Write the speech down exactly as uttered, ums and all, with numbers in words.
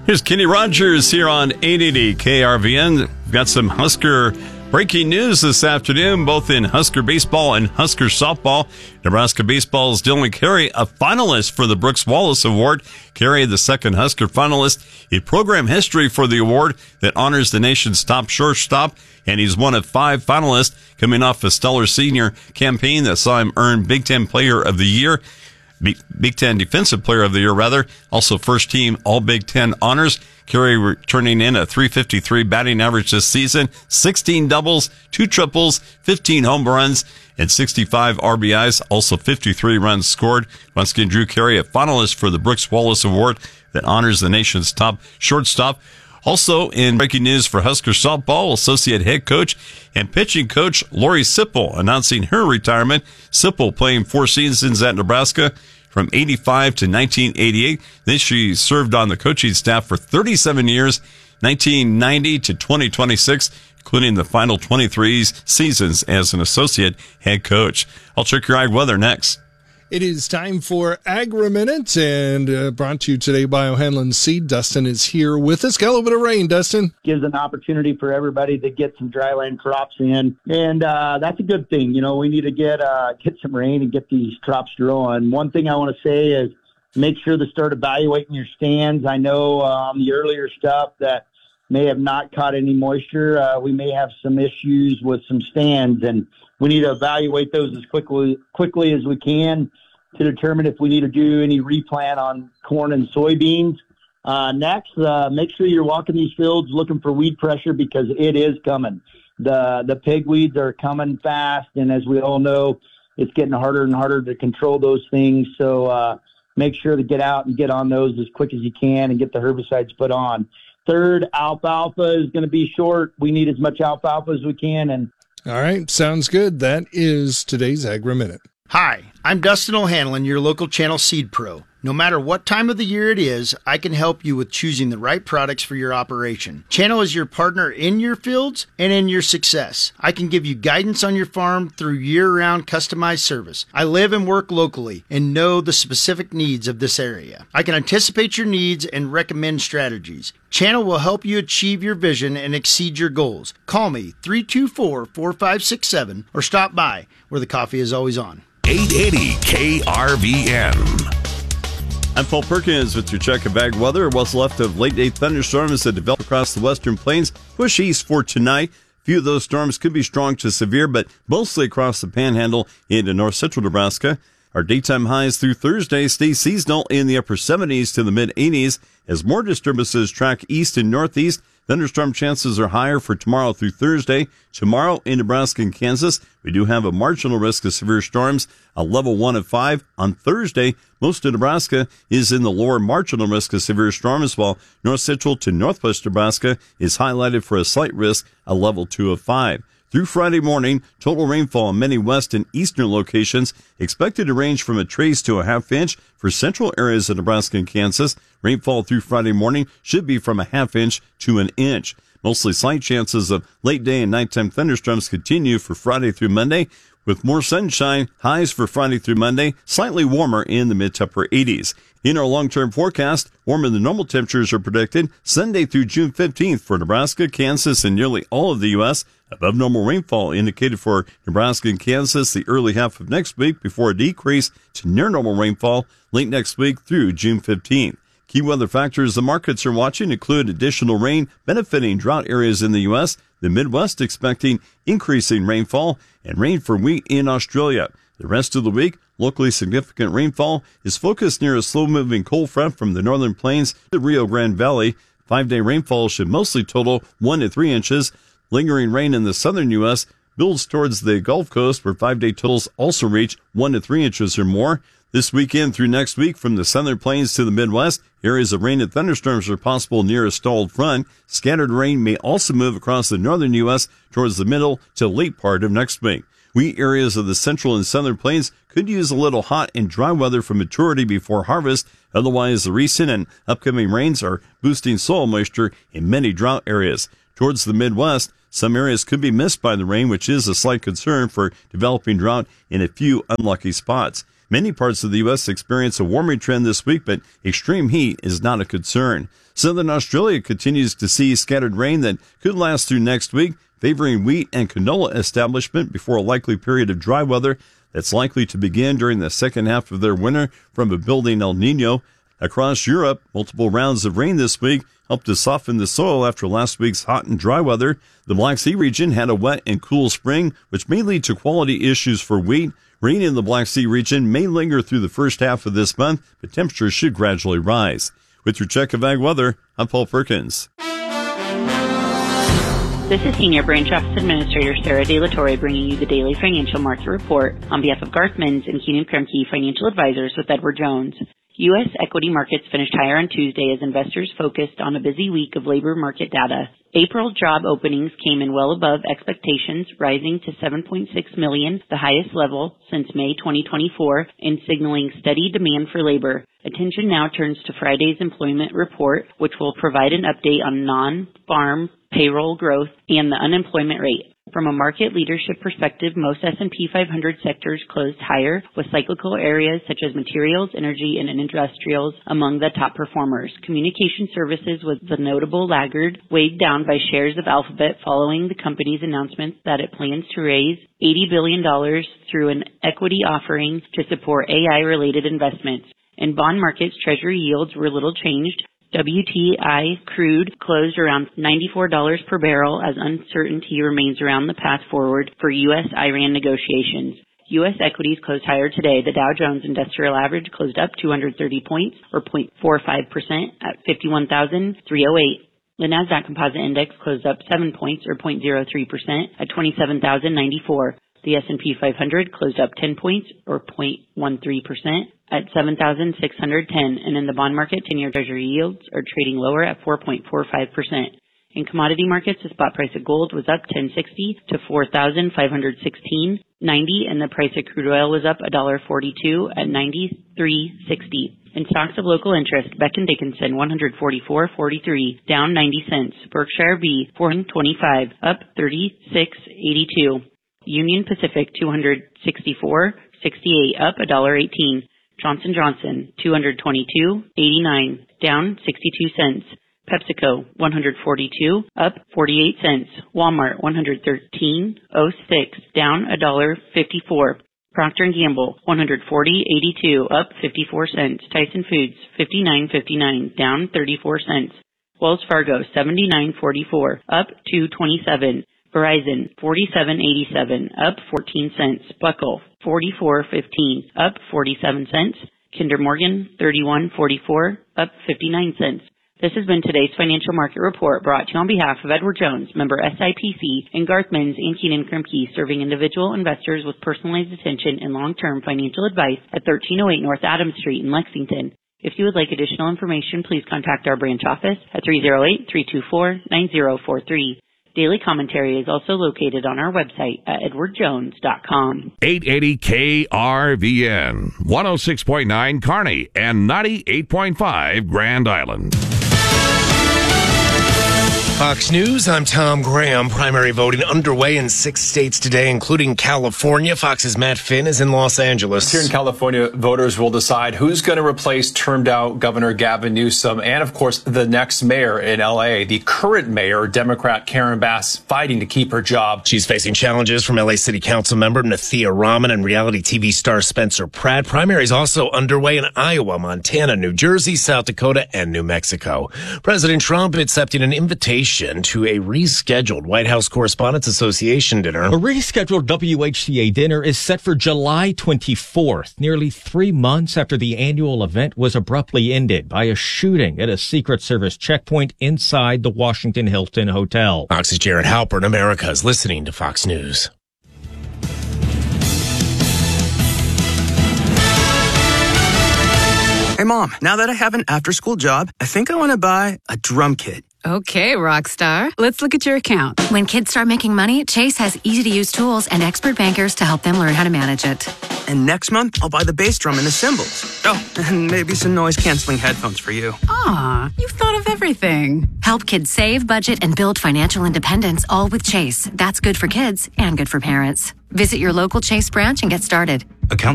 Here's Kenny Rogers here on eight eighty K R V N. We've got some Husker breaking news this afternoon, both in Husker baseball and Husker softball. Nebraska baseball's Dylan Carey, a finalist for the Brooks Wallace Award. Carey, the second Husker finalist in program history for the award that honors the nation's top shortstop, and he's one of five finalists coming off a stellar senior campaign that saw him earn Big Ten Player of the Year. Big Ten Defensive Player of the Year, rather. Also first team All Big Ten honors. Carey returning in a three fifty-three batting average this season, sixteen doubles, two triples, fifteen home runs, and sixty-five R B Is, also fifty-three runs scored. Once again, Drew Carey, a finalist for the Brooks Wallace Award that honors the nation's top shortstop. Also in breaking news for Husker softball, associate head coach and pitching coach Lori Sipple announcing her retirement. Sipple playing four seasons at Nebraska from eighty-five to nineteen eighty-eight. Then she served on the coaching staff for thirty-seven years, nineteen ninety to twenty twenty-six, including the final twenty-three seasons as an associate head coach. I'll check your ag weather next. It is time for Agri-Minute, and uh, brought to you today by O'Hanlon Seed. Dustin is here with us. Got a little bit of rain, Dustin. Gives an opportunity for everybody to get some dryland crops in, and uh, that's a good thing. You know, we need to get uh, get some rain and get these crops growing. One thing I want to say is make sure to start evaluating your stands. I know uh, on the earlier stuff that may have not caught any moisture. Uh, we may have some issues with some stands, and we need to evaluate those as quickly quickly as we can to determine if we need to do any replant on corn and soybeans. Uh, next, uh, make sure you're walking these fields looking for weed pressure because it is coming. The the pigweeds are coming fast, and as we all know, it's getting harder and harder to control those things. So uh, make sure to get out and get on those as quick as you can and get the herbicides put on. Third, alfalfa is going to be short. We need as much alfalfa as we can. And all right, sounds good. That is today's Agri-Minute. Hi, I'm Dustin O'Hanlon, your local Channel Seed Pro. No matter what time of the year it is, I can help you with choosing the right products for your operation. Channel is your partner in your fields and in your success. I can give you guidance on your farm through year-round customized service. I live and work locally and know the specific needs of this area. I can anticipate your needs and recommend strategies. Channel will help you achieve your vision and exceed your goals. Call me three two four, four five six seven or stop by where the coffee is always on. eight eighty K R V N. I'm Paul Perkins with your check of ag weather. What's left of late-day thunderstorms that develop across the western plains push east for tonight. A few of those storms could be strong to severe, but mostly across the panhandle into north central Nebraska. Our daytime highs through Thursday stay seasonal in the upper seventies to the mid-eighties as more disturbances track east and northeast. Thunderstorm chances are higher for tomorrow through Thursday. Tomorrow in Nebraska and Kansas, we do have a marginal risk of severe storms, a level one of five. On Thursday, most of Nebraska is in the lower marginal risk of severe storms, while north central to northwest Nebraska is highlighted for a slight risk, a level two of five. Through Friday morning, total rainfall in many west and eastern locations expected to range from a trace to a half inch. For central areas of Nebraska and Kansas, rainfall through Friday morning should be from a half inch to an inch. Mostly slight chances of late day and nighttime thunderstorms continue for Friday through Monday, with more sunshine. Highs for Friday through Monday, slightly warmer in the mid to upper eighties. In our long-term forecast, warmer than normal temperatures are predicted Sunday through June fifteenth for Nebraska, Kansas, and nearly all of the U S. Above normal rainfall indicated for Nebraska and Kansas the early half of next week before a decrease to near normal rainfall late next week through June fifteenth. Key weather factors the markets are watching include additional rain benefiting drought areas in the U S, the Midwest expecting increasing rainfall, and rain for wheat in Australia. The rest of the week, locally significant rainfall is focused near a slow-moving cold front from the northern plains to the Rio Grande Valley. Five-day rainfall should mostly total one to three inches. Lingering rain in the southern U S builds towards the Gulf Coast, where five-day totals also reach one to three inches or more. This weekend through next week, from the southern plains to the Midwest, areas of rain and thunderstorms are possible near a stalled front. Scattered rain may also move across the northern U S towards the middle to late part of next week. Wheat areas of the central and southern plains could use a little hot and dry weather for maturity before harvest. Otherwise, the recent and upcoming rains are boosting soil moisture in many drought areas. Towards the Midwest, some areas could be missed by the rain, which is a slight concern for developing drought in a few unlucky spots. Many parts of the U S experience a warming trend this week, but extreme heat is not a concern. Southern Australia continues to see scattered rain that could last through next week, favoring wheat and canola establishment before a likely period of dry weather that's likely to begin during the second half of their winter from a building El Nino. Across Europe, multiple rounds of rain this week helped to soften the soil after last week's hot and dry weather. The Black Sea region had a wet and cool spring, which may lead to quality issues for wheat. Rain in the Black Sea region may linger through the first half of this month, but temperatures should gradually rise. With your check of ag weather, I'm Paul Perkins. This is Senior Branch Office Administrator Sarah De La Torre bringing you the daily financial market report on behalf of Garth Mins and Keenan Kremke Financial Advisors with Edward Jones. U S equity markets finished higher on Tuesday as investors focused on a busy week of labor market data. April job openings came in well above expectations, rising to seven point six million, the highest level since May twenty twenty-four, and signaling steady demand for labor. Attention now turns to Friday's employment report, which will provide an update on non-farm payroll growth and the unemployment rate. From a market leadership perspective, most S and P five hundred sectors closed higher, with cyclical areas such as materials, energy, and industrials among the top performers. Communication services was the notable laggard, weighed down by shares of Alphabet following the company's announcement that it plans to raise eighty billion dollars through an equity offering to support A I-related investments. In bond markets, Treasury yields were little changed. W T I crude closed around ninety-four dollars per barrel as uncertainty remains around the path forward for U S Iran negotiations. U S equities closed higher today. The Dow Jones Industrial Average closed up two hundred thirty points, or zero point four five percent, at fifty-one thousand three hundred eight. The Nasdaq Composite Index closed up seven points, or zero point zero three percent, at twenty-seven thousand ninety-four. The S and P five hundred closed up ten points, or zero point one three percent, at seven thousand six hundred ten, and in the bond market, ten-year Treasury yields are trading lower at four point four five percent. In commodity markets, the spot price of gold was up ten sixty to four thousand five hundred sixteen ninety, and the price of crude oil was up one dollar forty-two at ninety-three sixty. In stocks of local interest, Becton Dickinson one forty-four forty-three, down ninety cents. Berkshire B four twenty-five, up thirty-six eighty-two. Union Pacific two sixty-four sixty-eight, up one dollar eighteen. Johnson Johnson two twenty-two eighty-nine, down sixty-two cents. PepsiCo one forty-two, up forty-eight cents. Walmart one thirteen oh six, down one dollar fifty-four. Procter and Gamble one forty eighty-two, up fifty-four cents. Tyson Foods fifty-nine fifty-nine, down thirty-four cents. Wells Fargo seventy-nine forty-four, up two twenty-seven. Verizon forty-seven eighty-seven, up fourteen cents. Buckle forty-four fifteen, up forty-seven cents. Kinder Morgan thirty-one forty-four, up fifty-nine cents. This has been today's financial market report brought to you on behalf of Edward Jones, member S I P C, and Garth Mins and Keenan Kremke, serving individual investors with personalized attention and long-term financial advice at thirteen oh eight North Adams Street in Lexington. If you would like additional information, please contact our branch office at three oh eight, three two four, nine oh four three. Daily commentary is also located on our website at edward jones dot com. eight eighty K R V N, one oh six point nine Kearney, and ninety-eight point five Grand Island. Fox News, I'm Tom Graham. Primary voting underway in six states today, including California. Fox's Matt Finn is in Los Angeles. Here in California, voters will decide who's going to replace termed-out Governor Gavin Newsom and, of course, the next mayor in L A. The current mayor, Democrat Karen Bass, fighting to keep her job. She's facing challenges from L A City Council member Nathia Rahman and reality T V star Spencer Pratt. Primaries also underway in Iowa, Montana, New Jersey, South Dakota, and New Mexico. President Trump accepting an invitation to a rescheduled White House Correspondents Association dinner. A rescheduled W H C A dinner is set for July twenty-fourth, nearly three months after the annual event was abruptly ended by a shooting at a Secret Service checkpoint inside the Washington Hilton Hotel. Fox's Jared Halpern. America is listening to Fox News. Hey, Mom, now that I have an after-school job, I think I want to buy a drum kit. Okay, Rockstar. Let's look at your account. When kids start making money, Chase has easy-to-use tools and expert bankers to help them learn how to manage it. And next month, I'll buy the bass drum and the cymbals. Oh, and maybe some noise-canceling headphones for you. Aw, you've thought of everything. Help kids save, budget, and build financial independence, all with Chase. That's good for kids and good for parents. Visit your local Chase branch and get started. Account